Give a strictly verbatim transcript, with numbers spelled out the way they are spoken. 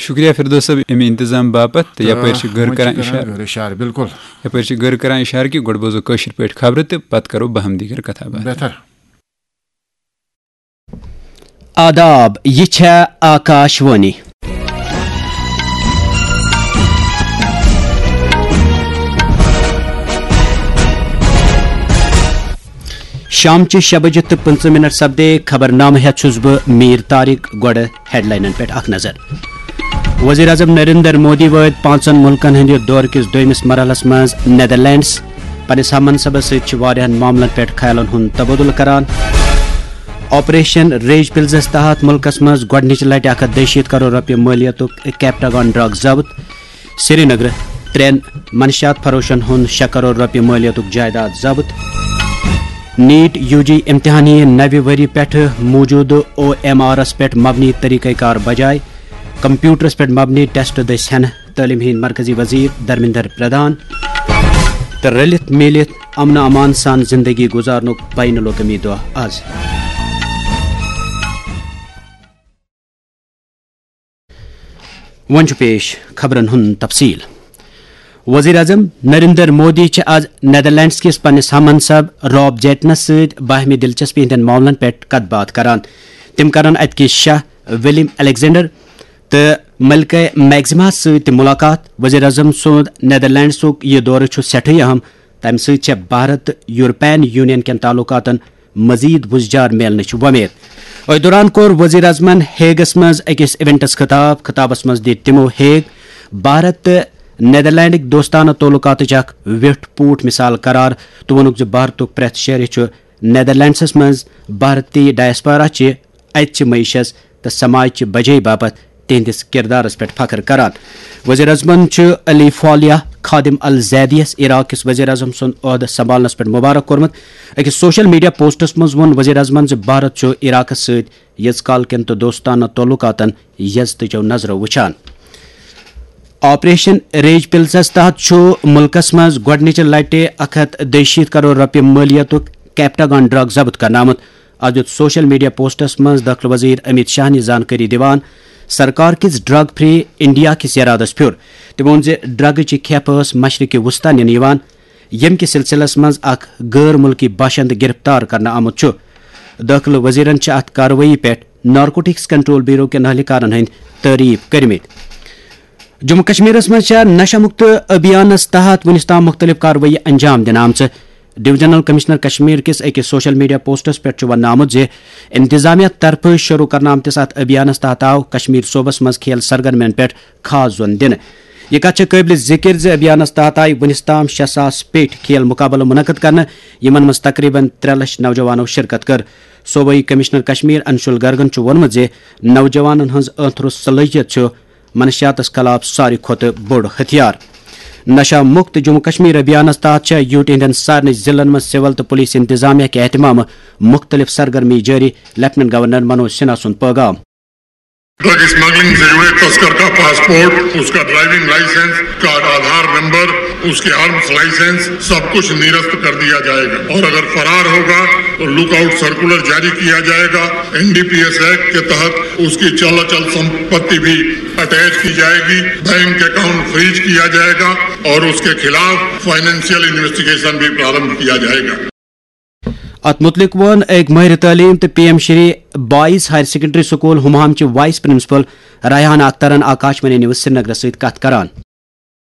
شکریہ فردوس صاحب امہ انتظام باپت یپر گر کران اشارہ اشارہ بالکل یپر گر کران اشارہ کہ گۄڈٕ بوزو کٲشِر پٲٹھۍ خبرٕ تہٕ پتہٕ کرو بہم دیگر کتھا باتھ. بہتر. آداب، یہ چھا آکاش وانی. شام چہ شے بجے تو پنچ منٹ سپدے خبر نامہ ہیت چھس بہ میر طارق. گوڑ ہیڈ لائنن پہ اخ نظر. وزیر اعظم نریندر مودی وٲتۍ پانژن ملکن ہندِ دورٕ کس دویمس مرحلس منٛز نیدرلینڈس. پننس ہم منصبس سۭتۍ چھِ واریاہن معاملن پٮ۪ٹھ خیالن ہُنٛد تبادلہٕ کران. آپریشن ریج پلزس تحت ملکس منٛز گۄڈنِچہِ لٹہِ اکھ ہتھ دۄیہِ شیٖتھ کرور رۄپیہِ مٲلیتُک کیپٹاگان ڈرگ ضبط. سری نگر ترٛٮ۪ن منشیات فروشن ہُنٛد شےٚ کرور رۄپیہِ مٲلیتُک جائیداد ضبط. نیٹ یو جی امتحانی نوِ ؤری پٮ۪ٹھٕ موٗجوٗدٕ او ایم آرس پٮ۪ٹھ مبنی طریقہ کار بجاے کمپیوٹرس پٮ۪ٹھ مبنی ٹیسٹ دٔسۍ ہٮ۪نہٕ. تعلیٖم ہٕنٛدۍ مرکزی وزیر دھرمیندر پردھان. تہٕ رٔلِتھ میٖلِتھ امن امان سان زندگی گزارنُک بین الاقوٲمی دۄہ آز. وۄنۍ چھُ پیش خبرن ہُنٛد تفصیل. وزیر اعظم نریندر مودی چھ آز نیدرلینڈس کس پنس ہم منصب راب جیٹنس ست باہمی دلچسپی ہندین معاملن پہ کت بات کران. تم کرن ات کس شاہ ولیم الیگزینڈر تو ملکہ میگزما ست ملاقات. وزیر اعظم سند نیدرلینڈسک یہ دورہ چھ سٹھے اہم. تمہ ست بھارت یورپین یونین کین تعلقاتن مزید وزجار میلنچ ومید. اتھ دوران کور وزیر اعظمن ہیگس مز اکس ایونٹس خطاب. خطابس مز دت تمو ہیگ بھارت نیدرلینڈک دوستانہ تعلقات اخ ویٹھ پوٹ مثال قرار تو وونک بھارتک پریت شہری نیدرلینڈس مز بھارتی ڈائسپورا چہ اتچہ معیشت تو سماج چہ بجائی باپت تہندس کردارس پہ فخر کران. وزیر اعظمن علی فالیہ خادم الزیدیس عراق کس وزیر اعظم سن عہدہ سنبھالنس پہ مبارک کورمت. اکس سوشل میڈیا پوسٹس مز وون وزیر اعظمن بھارت عراقس ست یز کال کن تو دوستانہ تعلقاتن یزتچو نظرو وچھان. آپریشن ریج پلزس تحت ملکس مز گۄڈنِچہِ لٹہِ اکھ ہتھ دۄیہِ شیٖتھ کرور رۄپیہِ مٲلیتُک کیپٹاگان ڈرگ ضبط کرنہٕ آمُت. آز دیُت سوشل میڈیا پوسٹس مز داخلہ وزیر امت شاہ نہِ زانکٲری دِوان سرکار کس ڈرگ فری انڈیا کس ارادس پھیور. تٔمۍ ووٚن زِ ڈرگٕچہِ کھیپ ٲس مشرقی وسطی نِنہٕ یِوان ییٚمہِ کہِ سلسلس منٛز اکھ غٲر مُلکی باشند گرفتار کرنہٕ آمُت چھُ. دٲخلہٕ وزیرن چھِ اتھ کاروٲیی پٮ۪ٹھ نارکوٹکس کنٹرول بیورو کٮ۪ن اہلکارن ہٕنٛدۍ تعریف کٔرمٕتۍ. جموں کشمیرس مز نشہ مکت ابھیانس تحت ونس تام مختلف کاروٲیی انجام دن آمژ. ڈویژنل کمشنر کشمیر کس اکس سوشل میڈیا پوسٹس پہ ون آمت زِ انتظامیہ طرف شروع کرنا آمتس ات ابھیانس تحت آو کشمیر صوبس مز کھیل سرگرمین پہ خاص زون دن. یہ کت قابل ذکر زِ ابھیانس تحت آئی ونس تام شے ساس پیٹھ کھیل مقابلہ منعقد کرنے یمن مز تقریباً ترے لچھ نوجوانوں شرکت کر. صوبائی کمشنر کشمیر انشول گرگن وونمت زِ نوجوانن ہز ٲنٛتھرٕ صلٲحیت چھُ منشیاتس خلاف ساروی کھۄتہٕ بوٚڑ ہتھیار. نشہ مکت جموں کشمیر ابھیانس تحت یوٹی ہندین سارنٕے ضلعن مز سول تو پولیس انتظامیہ کے اہتمام مختلف سرگرمی جاری. لیفٹنٹ گورنر منوج سنہا سن پیغام. ڈرگ اسمگلنگ سے جڑے تسکر کا پاسپورٹ، اس کا ڈرائیونگ لائسنس کا آدھار نمبر، اس کے آرمز لائسنس سب کچھ نرست کر دیا جائے گا. اور اگر فرار ہوگا تو لک آؤٹ سرکولر جاری کیا جائے گا. N D P S act کے تحت اس کی چل اچل سمپتی بھی اٹیچ کی جائے گی. بینک اکاؤنٹ فریج کیا جائے گا اور اس کے خلاف فائنینشیل انویسٹیگیشن بھی پرارمبھ کیا جائے گا. ات متعلق ون ایک ماہر تعلیم تو پی ایم شری بائیس ہائر سیکنڈری سکول ہمہام چہ وائس پرنسپل ریحانہ اخترن آکاش وانی نیوز سری نگر ست کت کران.